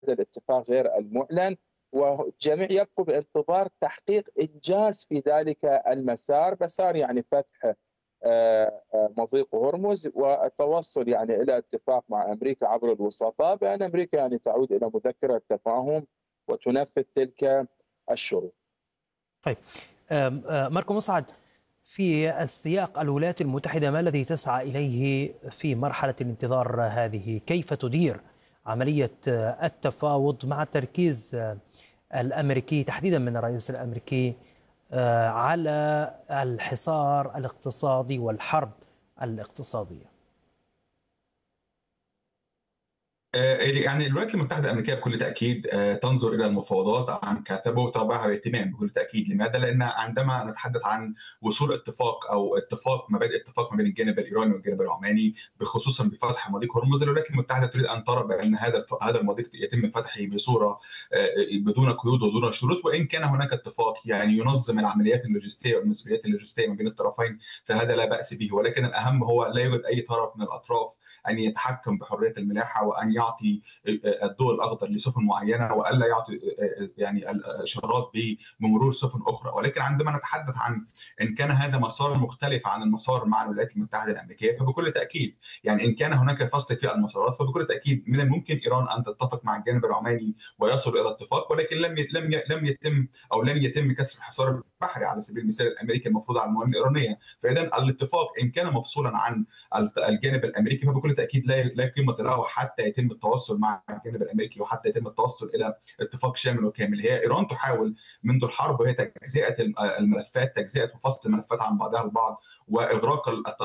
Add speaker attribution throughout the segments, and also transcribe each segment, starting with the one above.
Speaker 1: الاتفاق غير المعلن، والجميع يبقوا بانتظار تحقيق إنجاز في ذلك المسار، مسار يعني فتح مضيق هرمز والتوصل يعني إلى اتفاق مع أمريكا عبر الوسطاء، بأن أمريكا يعني تعود إلى مذكرة تفاهم وتنفذ تلك الشروط.
Speaker 2: طيب، ماركو مسعد، في السياق الولايات المتحدة ما الذي تسعى إليه في مرحلة الانتظار هذه؟ كيف تدير عملية التفاوض مع التركيز الأمريكي تحديدا من الرئيس الأمريكي على الحصار الاقتصادي والحرب الاقتصادية؟
Speaker 3: يعني الولايات المتحدة الأمريكية بكل تأكيد تنظر إلى المفاوضات عن كثب وتتابعها باهتمام بكل تأكيد. لماذا؟ لأن عندما نتحدث عن وصول اتفاق أو مبادئ اتفاق ما بين الجانب الإيراني والجانب العماني بخصوصا بفتح مضيق هرمز، الولايات المتحدة تريد أن ترى بأن هذا المضيق يتم فتحه بصورة بدون قيود ودون شروط، وإن كان هناك اتفاق يعني ينظم العمليات اللوجستية والمسؤوليات اللوجستية ما بين الطرفين فهذا لا بأس به، ولكن الأهم هو لا يوجد أي طرف من الأطراف أن يتحكم بحرية الملاحة وأن يعطي الضوء الأخضر لسفن معينة والا يعطي يعني الإشارات بمرور سفن أخرى. ولكن عندما نتحدث عن إن كان هذا مسار مختلف عن المسار مع الولايات المتحدة الأمريكية فبكل تأكيد يعني إن كان هناك فصل في المسارات فبكل تأكيد من الممكن إيران أن تتفق مع الجانب العماني ويصل إلى اتفاق، ولكن لم يتم أو لن يتم كسر الحصار البحري على سبيل المثال الأمريكي المفروض على الموانئ الإيرانية. فإذا الاتفاق إن كان مفصولا عن الجانب الأمريكي فبكل تأكيد لا قيمة له حتى يتم التوصل مع الجانب الأمريكي وحتى يتم التوصل إلى اتفاق شامل وكامل. هي إيران تحاول منذ الحرب وهي تجزئة الملفات، تجزئة وفصل الملفات عن بعضها البعض وإغراق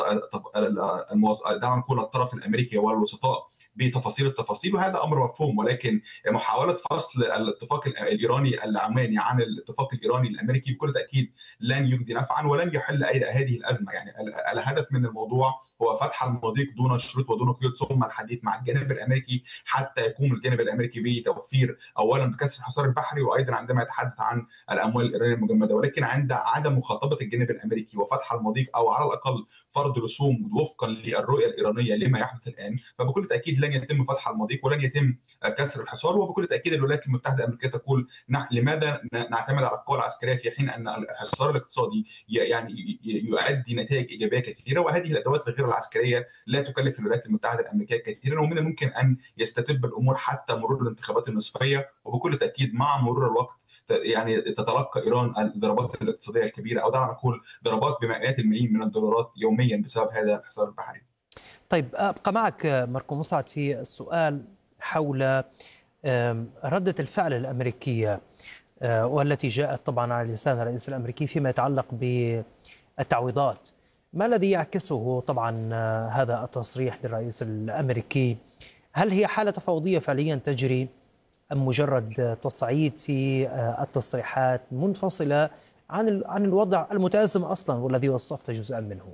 Speaker 3: دعنا نقول الطرف الأمريكي والوسطاء بتفاصيل وهذا امر مفهوم، ولكن محاوله فصل الاتفاق الايراني العماني عن الاتفاق الايراني الامريكي بكل تاكيد لن يجدي نفعا ولن يحل هذه الازمه. يعني الهدف من الموضوع هو فتح المضيق دون شروط ودون قيود ثم الحديث مع الجانب الامريكي حتى يقوم الجانب الامريكي بتوفير اولا بكسر الحصار البحري وايضا عندما يتحدث عن الاموال الايرانيه المجمده، ولكن عند عدم مخاطبه الجانب الامريكي وفتح المضيق او على الاقل فرض رسوم وفقا للرؤيه الايرانيه لما يحدث الان فبكل تاكيد لن يتم فتح المضيق ولن يتم كسر الحصار. وبكل تاكيد الولايات المتحده الامريكيه تقول لماذا نعتمد على القوى العسكريه في حين ان الحصار الاقتصادي يعني يؤدي نتائج ايجابيه كثيره، وهذه الادوات الغير العسكريه لا تكلف الولايات المتحده الامريكيه كثيرا، ومن الممكن ان يستتب الامور حتى مرور الانتخابات النصفيه. وبكل تاكيد مع مرور الوقت يعني تتلقى ايران الضربات الاقتصاديه الكبيره او دعنا نقول ضربات بمئات الملايين من الدولارات يوميا بسبب هذا الحصار البحري.
Speaker 2: طيب، أبقى معك ماركو مسعد في السؤال حول ردة الفعل الأمريكية والتي جاءت طبعا على لسان الرئيس الأمريكي فيما يتعلق بالتعويضات. ما الذي يعكسه طبعا هذا التصريح للرئيس الأمريكي؟ هل هي حالة تفاوضية فعليا تجري أم مجرد تصعيد في التصريحات منفصلة عن الوضع المتأزم أصلا والذي وصفت جزءا منه؟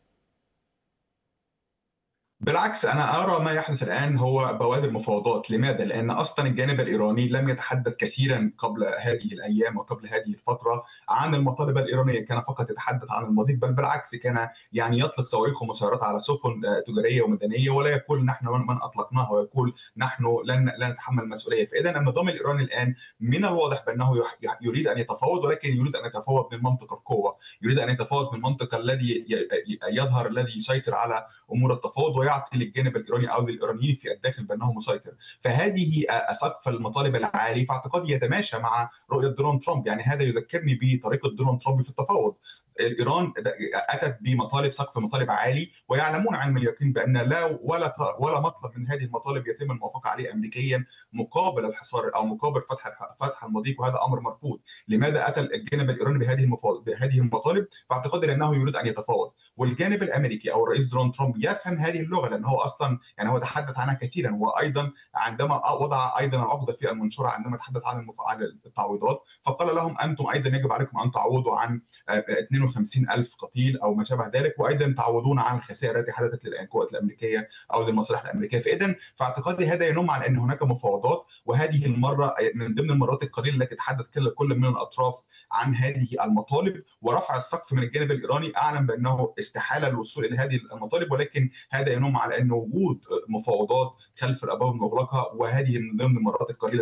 Speaker 3: بالعكس أنا أرى ما يحدث الآن هو بوادر مفاوضات. لماذا؟ لأن أصلا الجانب الإيراني لم يتحدث كثيرا قبل هذه الأيام وقبل هذه الفترة عن المطالب الإيرانية، كان فقط يتحدث عن المضيق، بل بالعكس كان يعني يطلق صواريخ ومسيرات على سفن تجارية ومدنية ولا يقول نحن من أطلقناها ويقول نحن لن نتحمل المسؤولية. فإذا النظام الإيراني الآن من الواضح بأنه يريد أن يتفاوض، ولكن يريد أن يتفاوض من منطق القوة، يريد أن يتفاوض من منطق الذي يظهر الذي يسيطر على أمور التفاوض ويعطي للجانب الايراني او للايرانيين في الداخل بانه مسيطر. فهذه سقف المطالب العالي في اعتقادي يتماشى مع رؤيه دونالد ترامب. يعني هذا يذكرني بطريقه دونالد ترامب في التفاوض. ايران اتت بمطالب سقف مطالب عالي ويعلمون علم اليقين بان لا ولا مطلب من هذه المطالب يتم الموافقه عليه امريكيا مقابل الحصار او مقابل فتح المضيق، وهذا امر مرفوض. لماذا اتى الجانب الايراني بهذه المطالب؟ فاعتقادي لانه يريد ان يتفاوض، والجانب الامريكي او الرئيس دونالد ترامب يفهم هذه اللغه لانه هو اصلا يعني هو تحدث عنها كثيرا، وايضا عندما وضع ايضا العقده في المنشوره عندما تحدث عن التعويضات فقال لهم انتم ايضا يجب عليكم ان تعوضوا عن 52,000 قتيل او ما شابه ذلك، وايضا تعوضون عن الخسائر التي حدثت للقوات الامريكيه او للمصالح الامريكيه. فاذا فاعتقادي هذا ينم على ان هناك مفاوضات، وهذه المره من ضمن المرات القليله التي تحدث كل من الاطراف عن هذه ورفع السقف من الجانب الايراني. اعلم بانه استحاله الوصول الى هذه المطالب، ولكن هذا ينم كلامهم على أن وجود مفاوضات خلف الأبواب المغلقة، وهذه من ضمن المرات القليلة